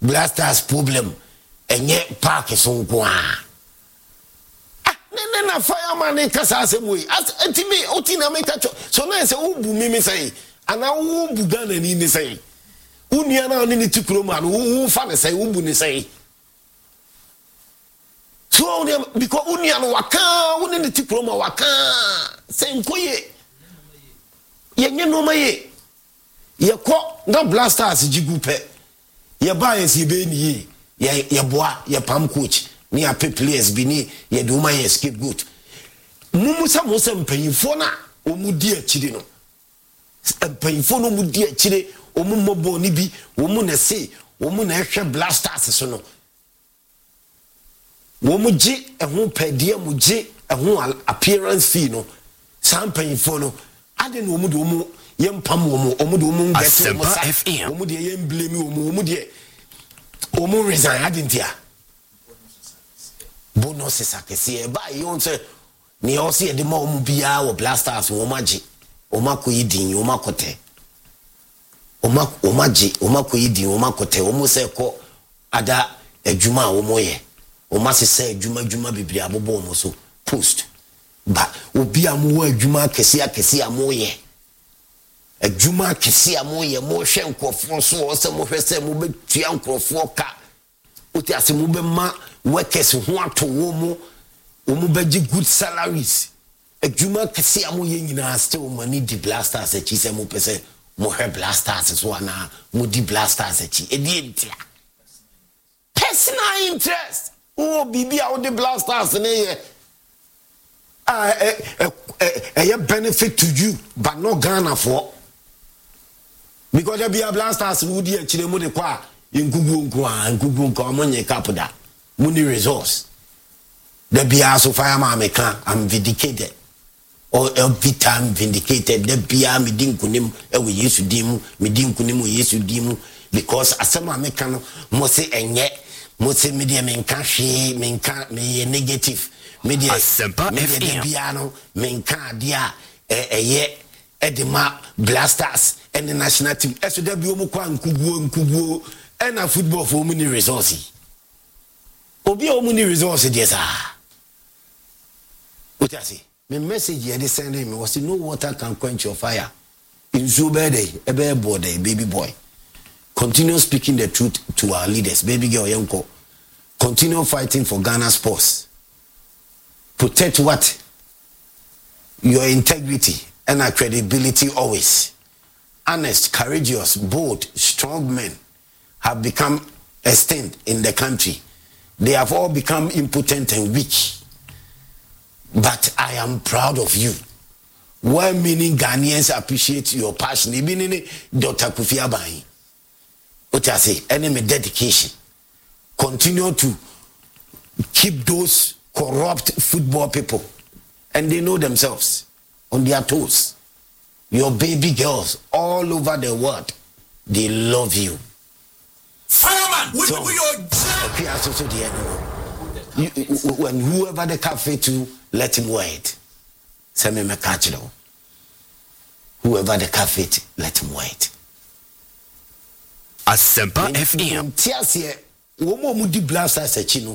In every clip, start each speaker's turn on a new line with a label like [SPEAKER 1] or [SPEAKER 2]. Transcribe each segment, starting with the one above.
[SPEAKER 1] Blasters problem enye park so nko a na fireman kasa asem as entimi oti na make so na say ubu mi say ana ubu Ghana ni say unia na oni ni tikuro ma no fa ne say ubu ni say so because unia no waka uni ni tikuro ma waka say nkoye yenye no maye ye ko na Blasters jigu pe ye ba ye si be ni ye boa ye pam coach ni a players bi ni ye do man escape good mumusa musa mpanyifo na omudi akire no mpanyifo no omudi akire omummobo ni bi omu na se omu na ehwe Blasters so no womuji ehun pedie muji ehun appearance fee no sampanyifo no ade no omu do omu yempam omu do omu ngete omu de yemblame omu de omu resign adintia bonuses akese ba yon say ni o se de ma omu bia wo Blasters wo maji o makoyi din o makote o maji o makoyi din o makote o mu se ko ada adwuma wo moye o masese adwuma bibiri abobo mo so post ba obi amu adwuma akese amoye adwuma kesi amoye mo hwe nkrofo so o se mo hwe se mo betua nkrofo ka oti ase mo be ma workers ho ato wo mo beji good salaries adwuma kesi amoye nyina still money di Blasters achi se mo pese mo hwe Blasters so ana mo di Blasters achi edi entia personal interest o bibi a o di Blasters ne ye a benefit to you but not Ghana for. Because there be a Blasters who di achire mo de kwa nkugu nko amonye kapoda money resource there be also fireman meka I'm vindicated or every time vindicated there be a medin kunim e we Yesu dimu medin kunim we Yesu dimu because asema meka no mo se enye mo se media menka hwe menka me negative media biano menka dia eye edema Blasters and the national team eso there be omu kwa nkuguo and a football for many resources obi omu ni resources there sir what I say my message here they send me was no water can quench your fire in Zubede ebe body baby boy continue speaking the truth to our leaders baby girl yanko continue fighting for Ghana sports protect what your integrity and our credibility always. Honest, courageous, bold, strong men have become extinct in the country. They have all become impotent and weak. But I am proud of you. Well meaning Ghanaians appreciate your passion. Even in Dr. Kofi Abayi. What I say, enemy dedication. Continue to keep those corrupt football people. And they know themselves. On their toes. Your baby girls all over the world, they love you.
[SPEAKER 2] Fireman,
[SPEAKER 1] when whoever the cafe to, let him wear it. Send me my catch. Whoever the cafe, let him wear it.
[SPEAKER 3] Asempa FM.
[SPEAKER 1] Tiasie, womo mudi Blasters achino.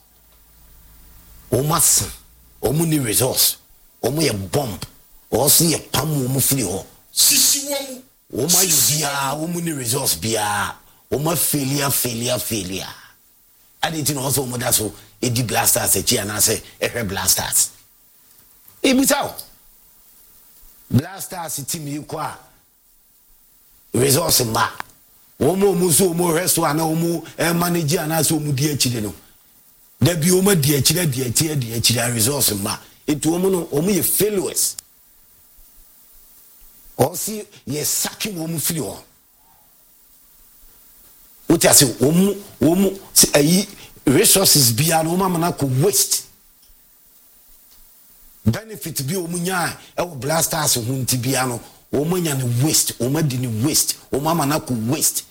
[SPEAKER 1] Omas, omu ni resource, omu ye bomb. Also ye pam wo free ho
[SPEAKER 2] sisi wo
[SPEAKER 1] wo ma yubia wo mu ni resource bia wo ma failure aditi no also mo da so e di Blasters e chi ana se ehwe Blasters e bitaw Blasters team yi kwa resource ma wo mo so mo resto ana wo mu manage ana so mu di achide no da bi wo ma di achide resource ma etu wo mu no wo mu ye failures. Or see, yes, sucking woman free on. What I say, resources beyond woman could waste. Benefit be omunya, our Blasters whom Tibiano, woman waste, woman didn't waste, or mamma could waste.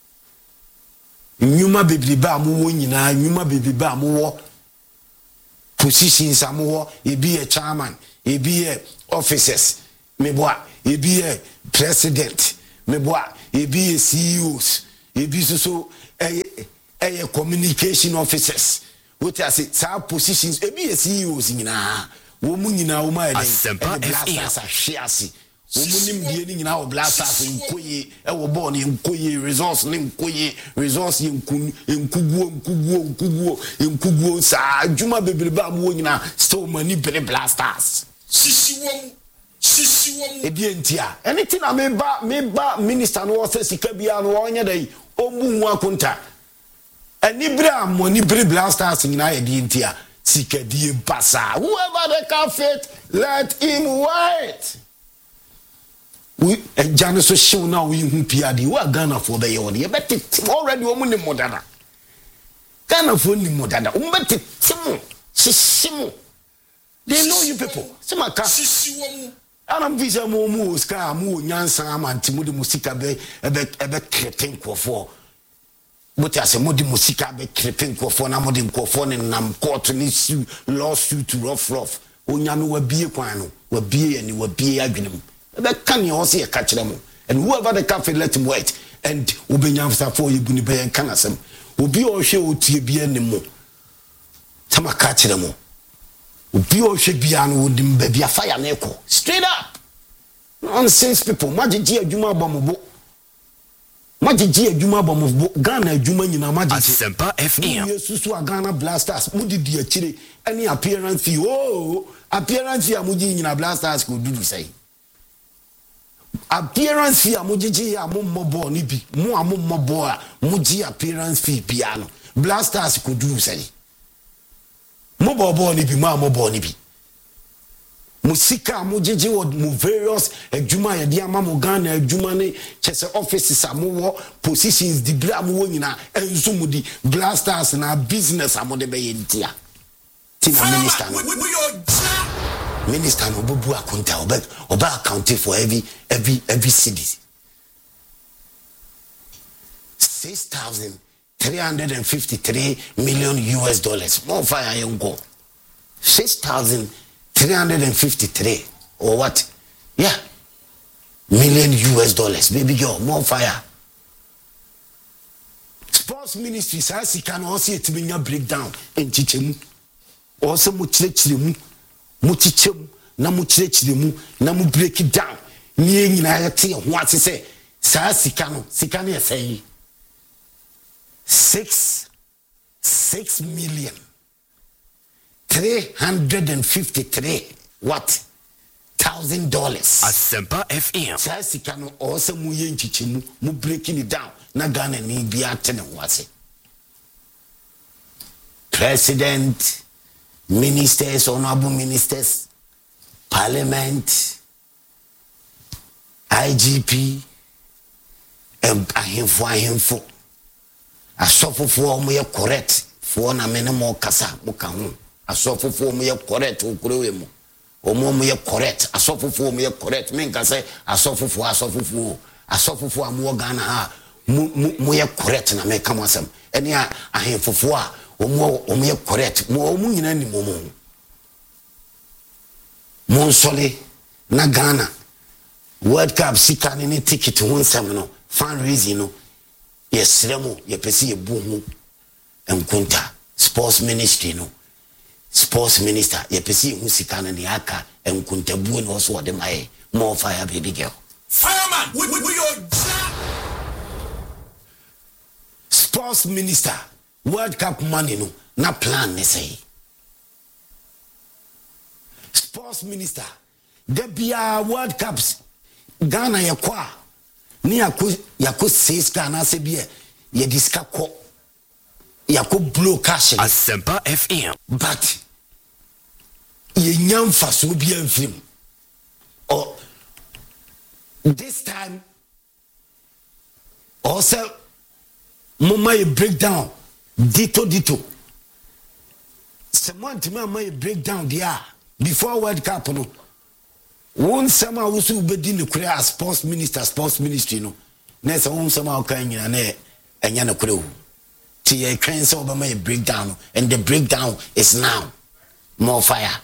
[SPEAKER 1] Numa baby bamu winina, Numa baby bamu positions are more, he be a chairman, he be a officers, me boy. He be a president, me boy. He be a CEOs. He be so communication officers. What I say, some positions, ebi CEOs nyina. Wo mu nyina wo ma blasters ahwease. Wo mu nim die ni nyina wo blasters nkoye e wo ball ni nkoye resource ni nkoye resource nkuguo sa adwuma bebreba mo nyina still mani bere blasters.
[SPEAKER 2] Sisi wom.
[SPEAKER 1] Ebi entia. Anything na meba minister no say sika bia no onye dai omu hu akonta. Anibra money bere blasters nyina ye di entia. Sika di pasa. Whoever they can fit, let him wait. We Jana so show now we hu piadi. We Ghana for the year. You bet it already omu ni modana. Ghana for ni modana. Umbeti timu. Sisimu. They know you people. Simaka.
[SPEAKER 2] Sisi wom.
[SPEAKER 1] Anam visa mo ska mo nyansa amantimu de musika be kreten kwofo. But as a modi musika be kreten kwofo na modi kwofo ne nam court ni su lawsuit rough. Onya no wabie kwan no. Wabie adwenem. Be kan ye ho se ye ka kire mo. And whoever the cafe let him wait and obenyamsa for you buni be kan asem. Obi o hwe otie bia ne mo. Sama ka kire mo. Obi o hwe bia no wodim ba bia fire na eko straight up nonsense people magigi adwuma abomobo Ghana adwuma nyina magigi
[SPEAKER 3] Asempa FM
[SPEAKER 1] Yesusu Ghana Blasters mudidi akire any appearance fee appearance fee amugi nyina Blasters ko dudu sai appearance fee amugigi amommobo ni bi mu amommobo a mugi appearance fee bia no Blasters ko dudu sai Mobo ni bi ma mobo ni bi musika mujiji wo mu various adwuma ya dia ma mo Ghana adwuma ne chese offices amowo positions di bra mo wo nyina enso mu di Blasters na business amode be yentia tina minister no bobu akonta oba accounting for every city 6,353 million US dollars. More fire you go. 6,353 or what? Yeah. Million US dollars. Baby girl, more fire. Sports ministry says can also it be a breakdown in Chichemu. Also muchilemu, muchichemu, na muchilemu, na mu break it down. Ni na what he say? Says sikano say 6,353 what $1,000
[SPEAKER 3] Asempa FM
[SPEAKER 1] Chelsea can also mu yenchichimu mu breaking it down na Ghana ni bia tene wase president ministers honorable ministers parliament IGP ahemfo asofofo mo ye correct fo na me ne mo kasa mo ka ho asofofo mo ye correct okurewe mo mo ye correct asofofo mo ye correct me nka say asofofo amu Ghana ha mo ye correct na me ka mo asem ene ahemfofo a mo ye correct mo nyina ni mo nsole na Ghana World Cup sika ni ticket ho nsem no fundraising no yes remo ye pesi ye buhu enkunta sports ministry no sports minister ye pesi hu sika na ni aka enkunta buo no so de mai more fire baby girl
[SPEAKER 2] fireman we your
[SPEAKER 1] sports minister World Cup money no na plan ne say sports minister the bia World Cups Ghana ye kwa ni yako says Ghana se bia ye diska ko yako blow cash
[SPEAKER 3] Asempa FM
[SPEAKER 1] but ye nyamfa so bia mfim or this time also mama ye breakdown dito someone to me breakdown there before World Cup no one sama wusu bedi ne kure as sports ministry no na se one sama kan nyina na enya ne kure wu ti ye twen se obama ye breakdown no, and the breakdown is now more fire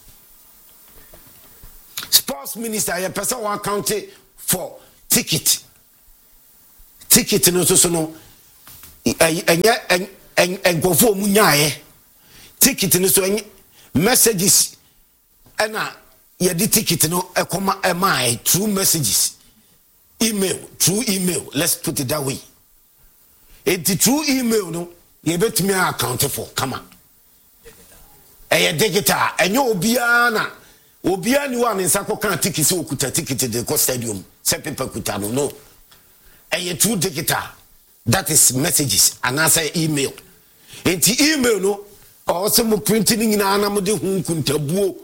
[SPEAKER 1] sports minister ye person one account for ticket no so no enkofo mu nyaaye ticket ni so messages ena ye di ticket no ekoma emae through messages through email, let's put it that way. Through email no ye betumi account for come on digital enyo obia ni wa nsa ko kan ticket se okuta ticket de ko stadium se paper kuta no through digital, that is messages and answer email. Email no also mo printing na na mo de hu kuntabuo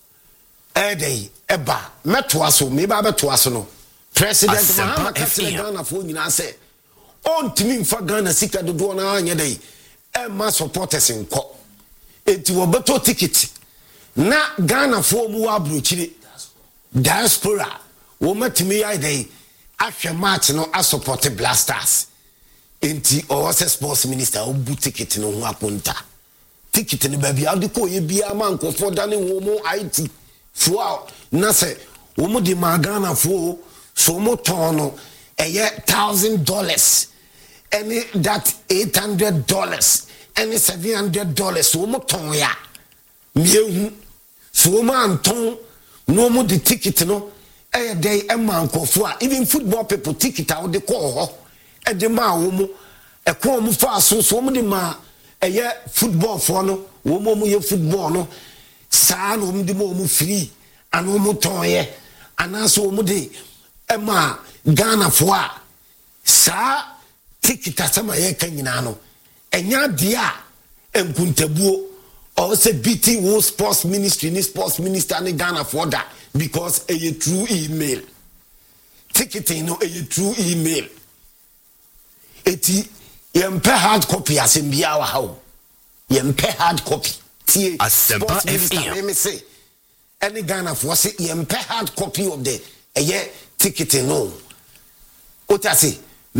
[SPEAKER 1] eba meto aso me ba beto aso no president Mahama Ghana for nyina say on timi mfa Ghana sika dodo na anya dai ma supporters nko enti wo beto ticket na Ghana for mu wa abrochire diaspora wo matimi ya dai ahwe match no a support Blasters enti o was sports minister obu ticket no ho aponta ticket ni ba bia de ko ye bia man ko for dane wo mo IT fo na se wo mo di Ghana fo so mo tono $1,000 any that $800 any $700 wo mo ton ya miehu so mo anton no mo di ticket no day a man kofo even football people ticket out the call e de ma wo mo e ko mo fa so mo de ma football for no wo mo ye football no sa no mo de mo free and wo mo ton ye anaso wo mo de e ma Ghana for sa ticket asama ye kan nyina no enya dia enkuntabuo or say BT wo sports ministry ni sports minister ni Ghana for that because a true email ticketing no a true email eti yempe hard copy asembia wa hawo yempe hard copy tie sports minister me say any Ghana for say yempe hard copy of the ticketing no ota say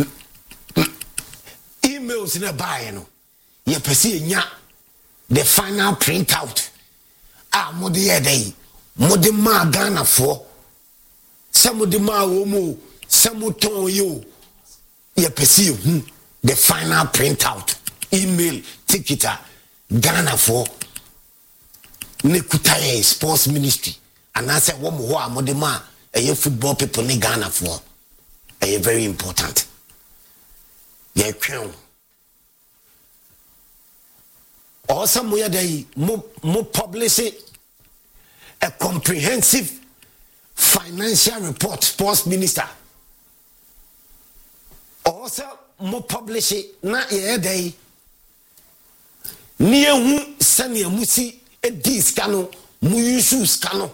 [SPEAKER 1] emails in a buy no ye pese nya the final printout mode ye dey mode ma Ghana for some de ma wo mo some ton yo ye pese the final printout email ticket Ghana for nekutaye sports ministry and I say wo mo ho amode ma football people ni Ghana for very important ye twen or somewhere they mo publish a comprehensive financial report sports minister also mo publish na ye dey ni ehu sane amusi diskano mu use scano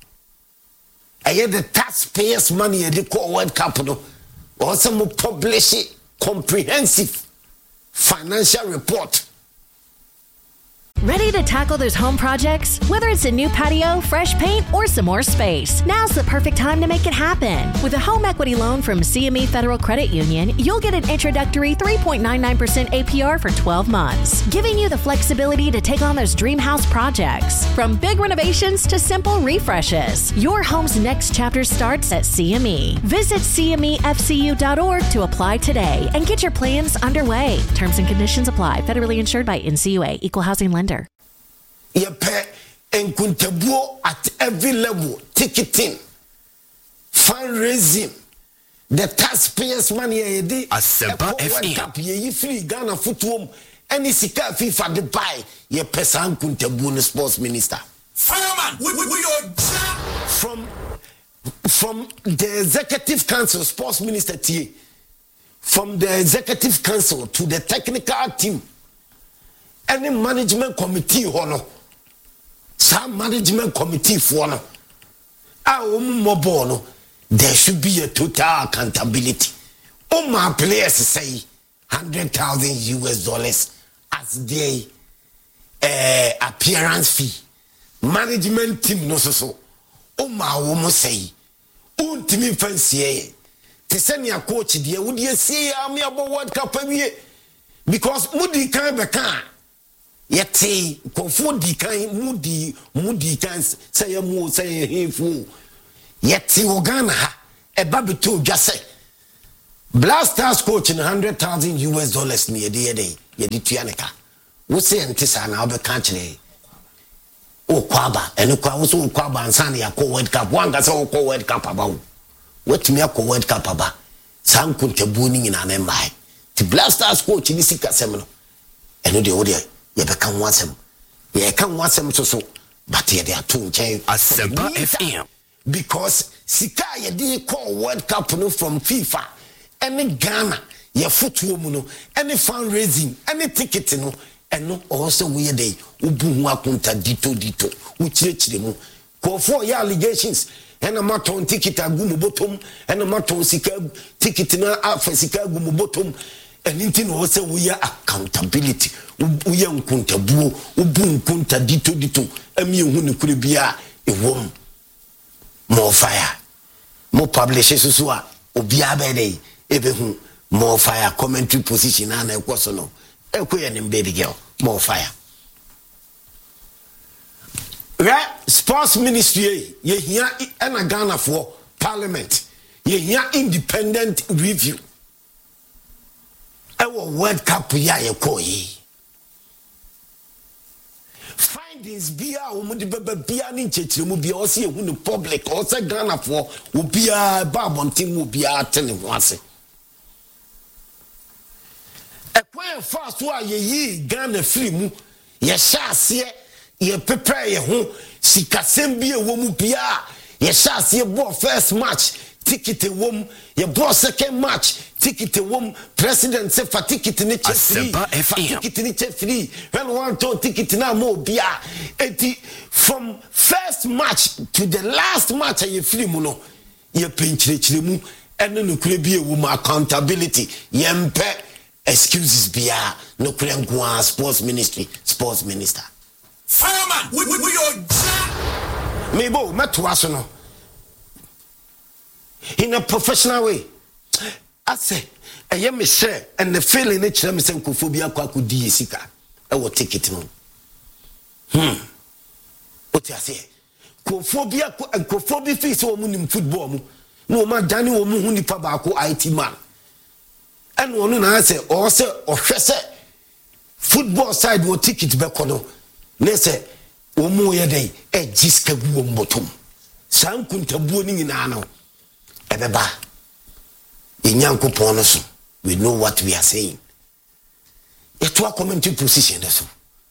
[SPEAKER 1] the taxpayers money the World Cup no also mo publish comprehensive financial report.
[SPEAKER 4] Ready to tackle those home projects? Whether it's a new patio, fresh paint, or some more space, now's the perfect time to make it happen. With a home equity loan from CME Federal Credit Union, you'll get an introductory 3.99% APR for 12 months, giving you the flexibility to take on those dream house projects. From big renovations to simple refreshes, your home's next chapter starts at CME. Visit CMEFCU.org to apply today and get your plans underway. Terms and conditions apply. Federally insured by NCUA. Equal housing lender.
[SPEAKER 1] Yepe enkuntabuo at every level, ticketing, fundraising, the taxpayers' money ye
[SPEAKER 3] Asempa FM.
[SPEAKER 1] Ye free Ghana football any sika FIFA de buy ye pesa enkuntabuo the sports minister.
[SPEAKER 2] Fireman,
[SPEAKER 1] from the executive council, sports minister TA, from the executive council to the technical team. Any management committee hono some management committee for no no there should be a total accountability. My players say $100,000 as their appearance fee. Management team no so my woman say untimi fancy te send your coach there would you see me about World Cup because mudi kan be kan yete konfo di kan mudi kan say mu say hefu yete ogana ha e ba beto dwase Black Stars coach in $100,000 ni ye dey tuaneka wo say ntisa na obe kanchire o kwaba ene kwa wo so kwaba ansa na yakọ World Cup wanga se wo kọ World Cup abawo wetumi akọ World Cup aba san kuntabu ni nyina na mbai ti Black Stars coach ni sika sem no eno de wo de ye be kan wasem ye kan wasem so but ye de ato nchen
[SPEAKER 3] Asempa FM
[SPEAKER 1] because sika ye de call World Cup no from FIFA any Ghana ye football mu no any fundraising any ticket no eno also we dey ubu hu akunta dito uchirechire mu ko for your allegations ena maton ticket agumu bottom ena maton sika ticket na afa sika agumu bottom anything no say we accountability we nkunta buo ubu nkunta dito ami hu ne kure bia ewom more fire more publish so a obi abede ebehu more fire commentary position na ekwoso no ekoye ni baby girl more fire sports ministry ye hia na Ghana for parliament ye hia independent review ewo World Cup ya ye koyi findings bia o mu de beba bia ni nchechiremu bia o se ehu no public o se Ghana for obia ba bontin mu bia tene ho ase ekwen fast wa ye yi Ghana free mu ye shaase ye prepare ye ho sikasem bia wo mu bia ye shaase bo first match ticket wom ye bo second match ticket wom president say for ticket ni che free ticket ni che free when one ton ticket na mo bia eti from first match to the last match ye free mu no ye pinchire mu eno no kure bia wo accountability ye mpe excuses bia no kure nko sports minister
[SPEAKER 2] fireman we your
[SPEAKER 1] mebo meto aso no in a professional way I say I am me share and the feeling it chira me say nkofobia kwa kudi esika e wo ticket no what you say nkofobia face wo mu nim football mu no ma dani wo mu hu nipa ba ko IT man and ono na say o say ohwese football side wo ticket be kono na say wo mu ye dey e jiska gu wo mbotom san kuntabuo ni nyina no ebeba inyankopon no so we know what we are saying it wa commentary position so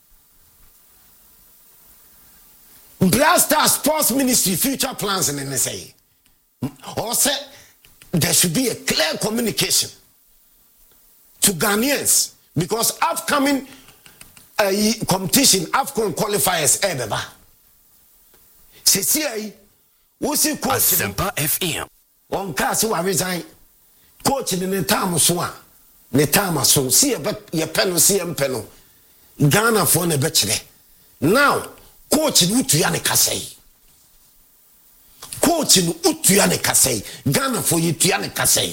[SPEAKER 1] Black Stars Sports Ministry future plans in NSA or say there should be a clear communication to Ghanaians because upcoming competition AFCON qualifiers ebeba CCI we see coach
[SPEAKER 3] Asempa FM
[SPEAKER 1] on cast wa resign coach in the time so a ne time so see ye peno see empeno Ghana for ne bechere now coach ni utuya ne kasai coach ni utuya ne kasai Ghana for you tuya ne kasai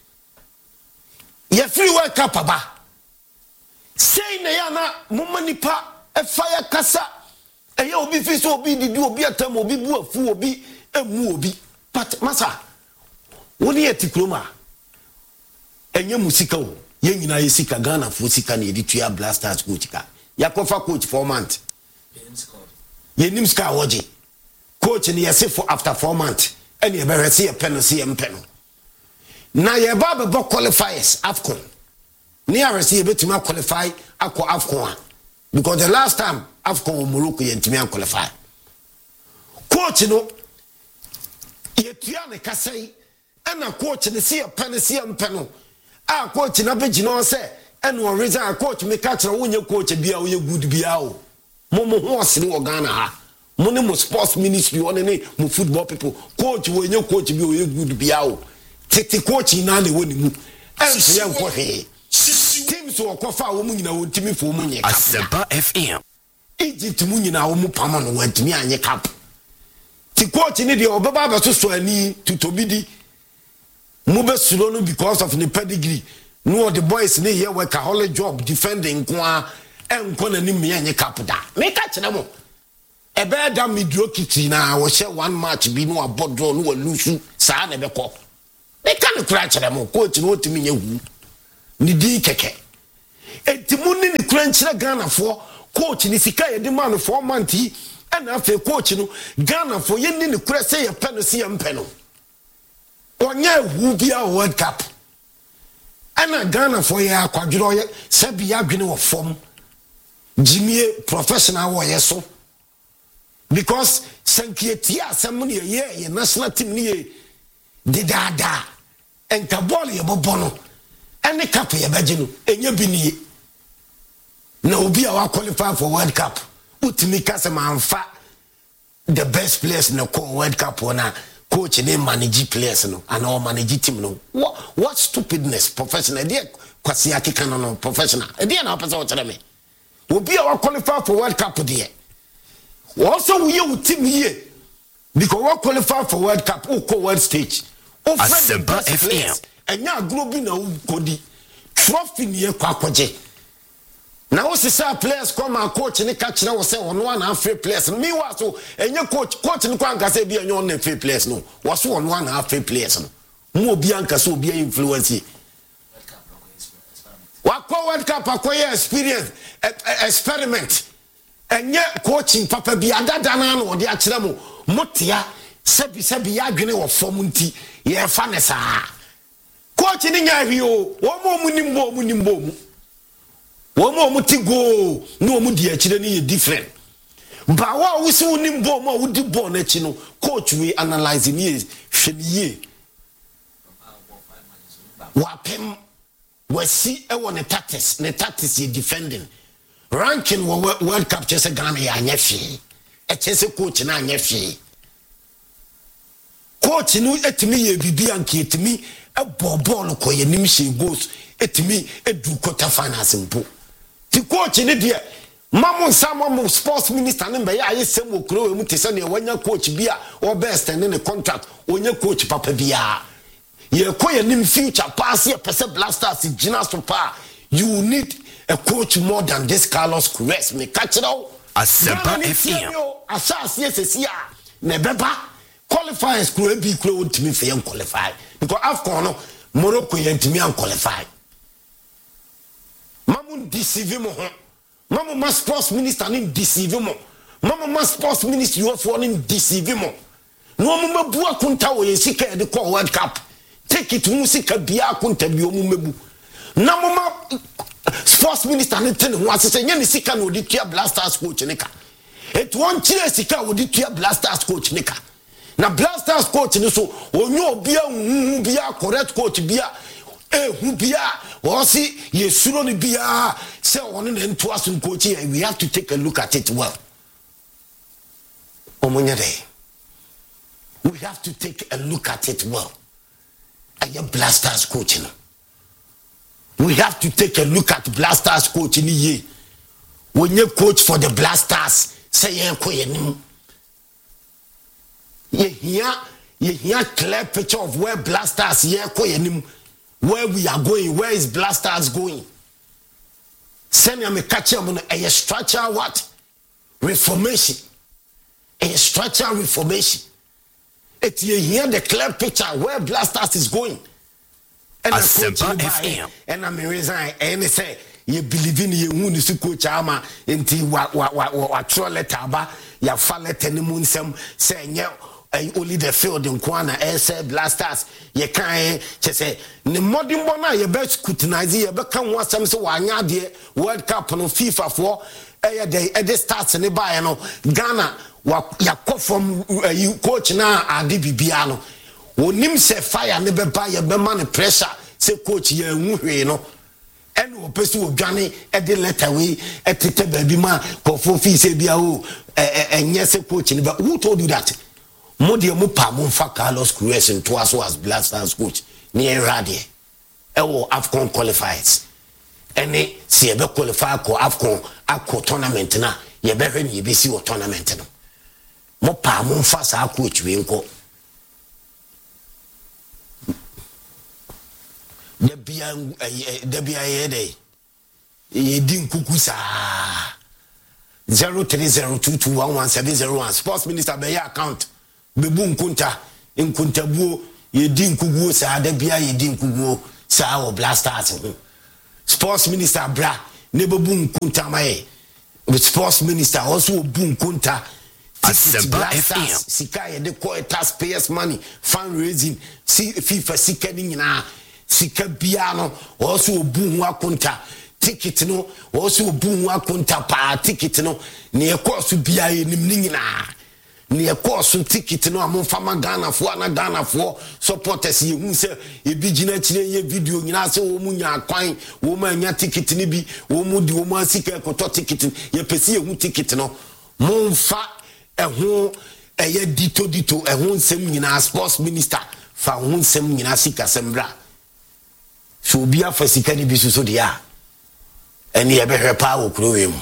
[SPEAKER 1] ye free World Cup aba say na ya na mumma nipa e fire kasa e ye obi fi so obi didi obi atam obi bu afu obi emu obi but masa woni etikroma enye musika o ye nyina ye sika Ghana fo sika na edi tua Black Stars coach ka yakofa coach 4 months ye nim ska woje coach ni yese for after 4 months ene ye berese ye penalty empeno na ye ba be qualifiers AFCON ni arese ye betuma qualify akọ AFCON because the last time AFCON Morocco ye ntimi qualify coach no ye tua ne kasai ena coach ne see penalty empeno a coach na be gino say ena o reason coach me catch na wonye coach bia wo ye good bia o mo ho asiri wo Ghana ha mo ne mo sports ministry one ne mo football people coach wo nye coach bia wo ye good bia o tete coach na ne woni mu enso ye nko he team so okofa wo mu nyina wo ntimi fo mu nye
[SPEAKER 3] Asempa FM
[SPEAKER 1] Egypt mu nyina wo mu pama no wantimi anye cap ti coach ni de obeba ba so ani tutobidi mu be sulo no because of the pedigree no the boys ni here workaholic job defending kwa enko na ni me anye cap da me ka kire mo e be da mediocrity na wo she one match bi no abodo no wa lusu saa na be ko they can't crash them coach no to me hu ni di keke entimu ni crunch na Ghana for coach ni sika ye demand 4 months and after coach no Ghana for ye ni kura say ye pen no see ye pen no onye hu bia World Cup and Ghana for ye akwaduro ye se bia adwene wo form Jimmy professional wo ye so because sankieti asem ne ye national team ne didada enka ball ye bobono ene cup ye beje no enya bi ne na obi a wa qualify for World Cup utimi kase manfa the best players no call World Cup na coach ne manage players no and all manage team no what stupidness professional dey kwasi akika no professional e dey na opese o tere me obi a wa qualify for World Cup dey also we you team here because we qualify for World Cup or co world stage
[SPEAKER 3] Asempa FM
[SPEAKER 1] and ya global na kodi trophy ne kwakoje na wo se players come and coach ne ka kire wo se ono na free players me wa so enye coach ne kwa nka se bia enye on free players no wo so ono na free players no mo obi anka so obi influence wa ko World Cup akoye experience experiment enye coaching papa bi adada na no de akire mo motia sebi ya adwene wo form nti ye fa ne saa coach ni nya hwi o wo mo mu nimbo mu wo mo ti go no mo di akire ni ye different ba wa wo so nimbo mo wo di ball na chi no coach we analyze ni hweniye wa pem wasi e wo ne tactics ye defending ranking wo World Cup chese Ghana ya anya hwe e chese coach na anya hwe coach no etimi ye bibia nke etimi e ball ko ye nim hye goals etimi edu quarter final simple ti coach ne de mamu sports minister ne be ya yesem okro we mu tese ne wanya coach bia o best ne contract onya coach papa bia ye ko ye nim future pass ye pese Blasters gina so pa you need a coach more than this Carlos Queiroz me catch it out
[SPEAKER 3] Asempa FM
[SPEAKER 1] asas yesesia ne beba qualifiers kro bi kro ntimi fe yan qualify because AFCON no Morocco yan ntimi an qualify mamu deceive mo ho mamu ma sports minister ni deceive mo mamu ma sports minister you for ni deceive mo no mo mabu akunta wo yesika de call World Cup take it musika bia akunta bi o mu mebu na mo ma sports minister ni ten ho asese nya ni sika no di tua Blasters coach nika et won chire sika wo di tua Blasters coach nika na Blasters coach ni so onyo bia correct coach bia hu bia o si yesuro ni bia se won na nto aso coach we have to take a look at it well omonyade we have to take a look at it well aye Blasters coach no we have to take a look at Blasters coach ni ye when you coach for the Blasters say ye ko ye nim ye here clear picture of where Blasters ye ko ye nim where we are going where is Blasters going send me catch am no a structural what reformation a structural reformation it ye here the clear picture where Blasters is going and
[SPEAKER 3] Asempa FM
[SPEAKER 1] and I'm resign and say you believe in you who is coach ama enti wa throw letter ba ya fa letter ni mu nsem say nye only the field in Kwana say Blasters ye kan che say ne modern bona ye be scrutinize ye be kan wasam say wa anya de World Cup no FIFA for the starts ne ba no Ghana wa yakọ from coach na ade bibia no onim se fire ne be ba ye be man pressure se coach ye nwuhwe no ene opesu odwane e de letter we etete ba bi ma kofo fi se bia o enye se coach ne ba who told you that mo de mo pa mo fa Carlos Queiroz into as Blasters coach ni erade e wo AFCON qualifiers ene se be qualify ko AFCON akọ tournament na ye be hwe ni ye be si wo tournament no mo pa mo fa sa coach we nko Debia yede ye din kukusa 0302211701 sports minister be ya account bebu nkunta buo ye din kuguo sa da bia ye din kuguo sa o Blasters ho sports minister bra ne bebu nkunta maye sports minister also obu nkunta
[SPEAKER 3] Asempa FM
[SPEAKER 1] sika ye de call taxpayers money fundraising FIFA sika ni nyina sika bia no also obu hu akunta ticket no also obu hu akunta pa ticket no ne course bia ye nim ni nyina ne course ticket no amfama Ghana fo na Ghana fo supporters ye hu se e bi gina kire ye video nyina se wo mu nya kwan wo ma nya ticket ni bi wo mu di wo ma sika ekoto ticket ye pesi ye hu ticket no monfa ehun eye dito ehun nsem nyina sports minister fa hun nsem nyina sika sembra so bia fa sika ni bisu so dia eni ebe hwepa wo krowe mu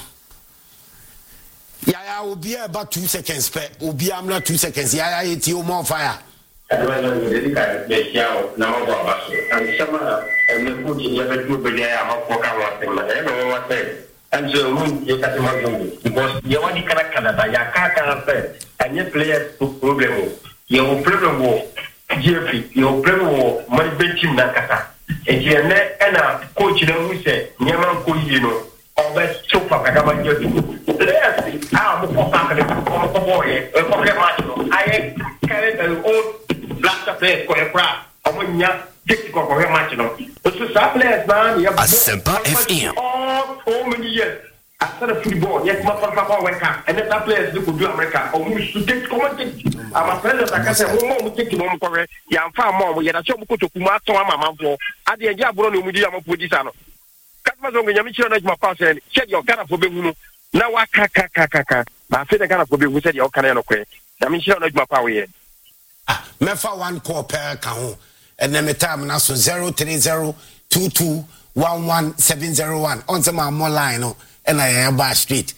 [SPEAKER 1] ya obia about 2 seconds pe obia amna 2 seconds ya yeti o more fire
[SPEAKER 5] adwa no de ka be siao na mo ba baso an sama me ku ji ya be du be ya ma ko ka wa te ma e no wa te and so we get my because you want to Canada ya ka pe any players to problem you problem wo GP you problem wo my bench na kata e je ne na coach na mu se nyama ko yi no o be so pa ka ma je tu players mo ko pa ka ko boy e ko ke match no I carry the old blaster players ko e pra o mo nya take ko match no so sa players man ya
[SPEAKER 3] Asempa FM
[SPEAKER 5] all many years after the football yes my papa went camp and that players do go America or we should take commenting I'm a friend that I can say mo take no mo correct ya amfa mo ya da cho ko to kuma to mama fo ade ya bro no mu di am producer no katma zo nganya mi chiro na ma pass en check your Ghana for be hunu na wa ka ba fe de Ghana for be hu say your Ghana no kwe na mi chiro na ma pa we
[SPEAKER 1] me fa one call per ka ho and then me time na so 03022111701 on some more line no and I am back street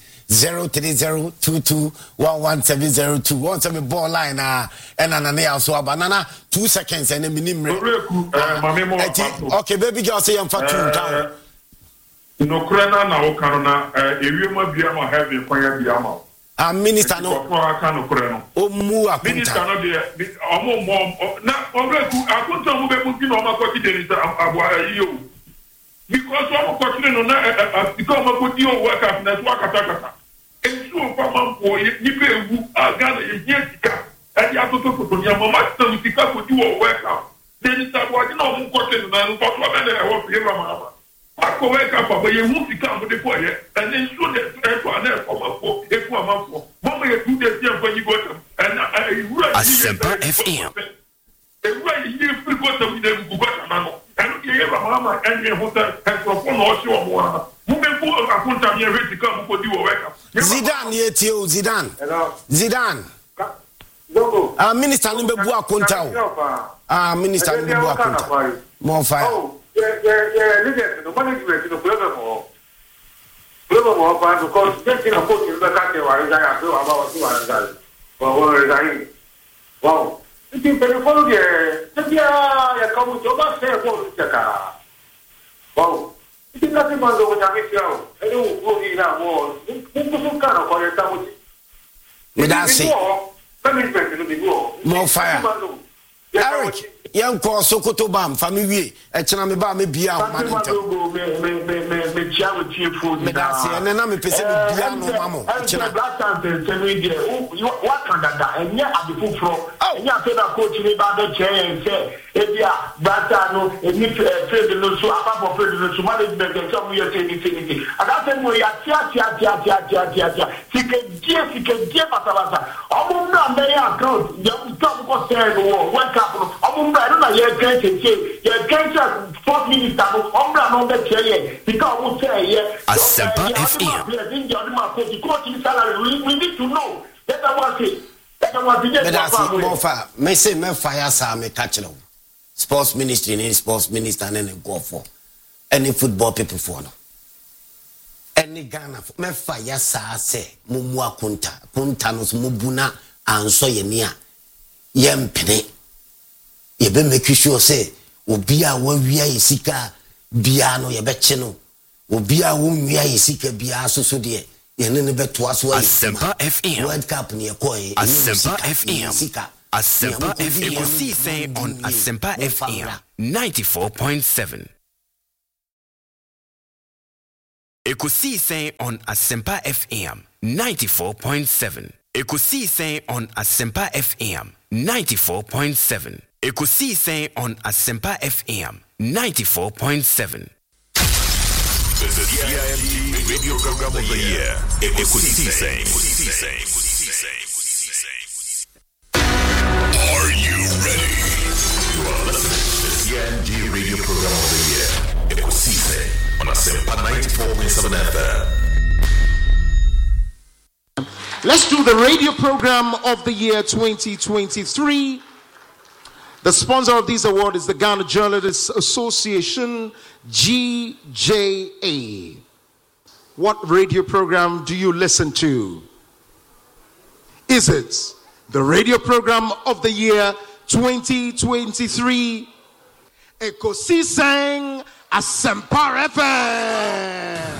[SPEAKER 1] 03022111702 on some ball line and anana so banana 2 seconds and minimum okay baby girl say I'm for 2 down
[SPEAKER 6] no krena na o kanona ewema bia ma have kwanya bia ma
[SPEAKER 1] minister no o mu akunta
[SPEAKER 6] minister no de omo na obreku akunta mo be mu kino ma ko ti de abua yiyo because omo ko ti no na because mo ko ti o work up na so akata ensu pa mampo ni be ewu agana ye sika adi atoto ko ni mama ti no sika ko ti o work up then sa bo adi no mo ko ti no na ko to be na e wo fi mama ako wake up but you won't become the boy and then so that to an for mama you do this when you go to and
[SPEAKER 3] Asempa FM
[SPEAKER 6] right you free go to the mama and you mama and you hotel and for no show more who be for akunta me ready to come for do wake up
[SPEAKER 1] Zidane yetio Zidane Zidane minister nimbe bu akunta o minister nimbe bu akunta more fire
[SPEAKER 7] leaders no management no problem because just in a coach in the country where is I do about 200 or resign wow it is very follow the ya come to ba say go chaka wow it is nothing but go na me show e do go ni na mo nko kana ko ya tamu
[SPEAKER 1] me da say
[SPEAKER 7] management no be go
[SPEAKER 1] more fire Eric yanko Sokoto bam family e chena me ba me bia o ma nta
[SPEAKER 7] me chia with you food
[SPEAKER 1] me da say na me pese me bia no mamo chena
[SPEAKER 7] black time tell me there what can that enya abifu from enya say na coach ni ba be che say e bia black no eni trade no so apart from trade no so management dem come here say anything ada say mo ya tia sike pasabasa omo na me account ya come go say no what happen omo I don't know your sports minister ombra no be cheye because we say here
[SPEAKER 3] Asempa FM
[SPEAKER 7] we need to know that
[SPEAKER 1] me say me fire sa me catch no sports ministry ni sports minister and go for any football people for no any Ghana me fire sa say mumu akunta no so mubuna anso ye ni a yempene ye be make sure say obi a wawia yesika bia no ye be che no obi a wonwia yesika bia so de ye ne beto aso
[SPEAKER 3] Asempa FM
[SPEAKER 1] World Cup ni e ko
[SPEAKER 3] Asempa FM
[SPEAKER 1] sika
[SPEAKER 3] Asempa FM. Ekosi saying on Asempa FM 94.7. Ekosi saying on Asempa FM 94.7. Ekosi saying on Asempa FM 94.7. Ekosi saying on Asempa FM 94.7.
[SPEAKER 2] The CIMT Radio Program of the Year. Ekosi saying. Are you ready? You are listening to the CIMT Radio Program of the Year. Ekosi saying on Asempa 94.7 FM.
[SPEAKER 8] Let's do the radio program of the year 2023. The sponsor of this award is the Ghana Journalists Association, GJA. What radio program do you listen to? Is it the radio program of the year 2023? Ekosi Sang Asempa FM.